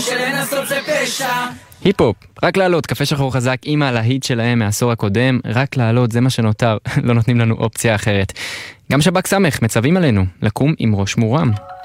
שלנסות זה פשע. היפ-הופ, רק לעלות, קפה שחור חזק עם הלהיט שלהם מהעשור הקודם, רק לעלות, זה מה שנותר, לא נותנים לנו אופציה אחרת. גם שב"כ סמך מצווים עלינו לקום עם ראש מורם.